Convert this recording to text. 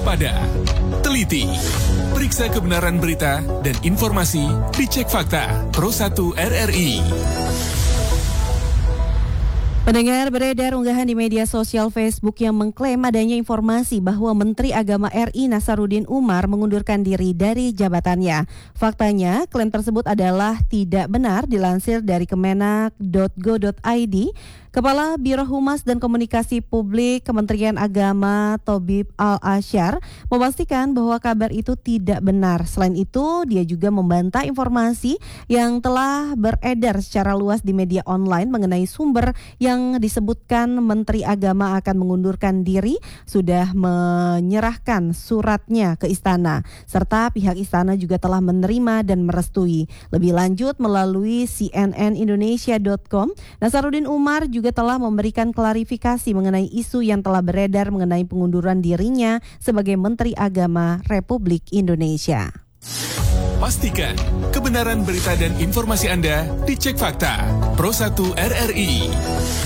waspada, teliti, periksa kebenaran berita dan informasi, dicek fakta. Pro 1 RRI. Pendengar, beredar unggahan di media sosial Facebook yang mengklaim adanya informasi bahwa Menteri Agama RI Nasaruddin Umar mengundurkan diri dari jabatannya. Faktanya, klaim tersebut adalah tidak benar. Dilansir dari kemenak.go.id, Kepala Biro Humas dan Komunikasi Publik Kementerian Agama Tobib Al-Asyar memastikan bahwa kabar itu tidak benar. Selain itu, dia juga membantah informasi yang telah beredar secara luas di media online mengenai sumber yang disebutkan Menteri Agama akan mengundurkan diri sudah menyerahkan suratnya ke istana, serta pihak istana juga telah menerima dan merestui. Lebih lanjut, melalui cnnindonesia.com, Nasaruddin Umar juga telah memberikan klarifikasi mengenai isu yang telah beredar mengenai pengunduran dirinya sebagai Menteri Agama Republik Indonesia. Pastikan kebenaran berita dan informasi Anda dicek fakta. Pro 1 RRI.